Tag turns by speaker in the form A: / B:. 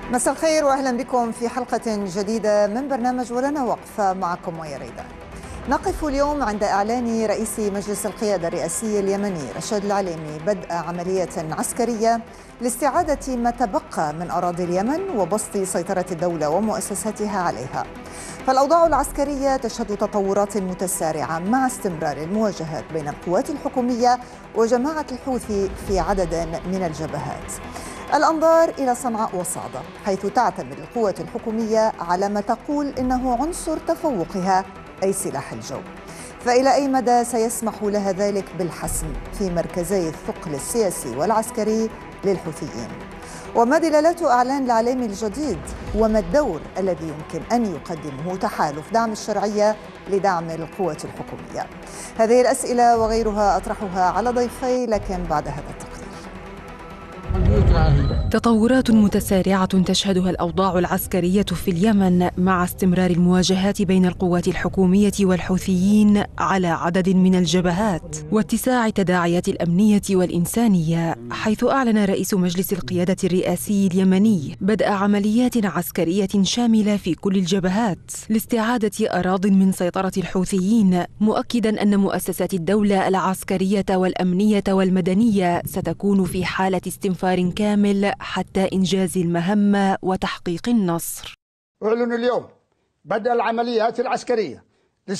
A: مساء الخير واهلا بكم في حلقة جديدة من برنامج ولنا وقف، معكم ميا ريدان. نقف اليوم عند إعلان رئيس مجلس القيادة الرئاسي اليمني رشاد العليمي بدء عملية عسكرية لاستعادة ما تبقى من أراضي اليمن وبسط سيطرة الدولة ومؤسساتها عليها. فالأوضاع العسكرية تشهد تطورات متسارعة مع استمرار المواجهات بين القوات الحكومية وجماعة الحوثي في عدد من الجبهات. الأنظار إلى صنعاء وصعدة، حيث تعتمد القوات الحكومية على ما تقول إنه عنصر تفوقها أي سلاح الجو. فإلى أي مدى سيسمح لها ذلك بالحسم في مركزي الثقل السياسي والعسكري للحوثيين؟ وما دلالات إعلان العليمي الجديد؟ وما الدور الذي يمكن أن يقدمه تحالف دعم الشرعية لدعم القوات الحكومية؟ هذه الأسئلة وغيرها أطرحها على ضيفي، لكن بعد هذا التقرير.
B: تطورات متسارعة تشهدها الأوضاع العسكرية في اليمن مع استمرار المواجهات بين القوات الحكومية والحوثيين على عدد من الجبهات واتساع التداعيات الأمنية والإنسانية، حيث أعلن رئيس مجلس القيادة الرئاسي اليمني بدء عمليات عسكرية شاملة في كل الجبهات لاستعادة أراضٍ من سيطرة الحوثيين، مؤكداً أن مؤسسات الدولة العسكرية والأمنية والمدنية ستكون في حالة استنفار كامل حتى إنجاز المهمة وتحقيق النصر.
C: أعلن اليوم بدء العمليات العسكرية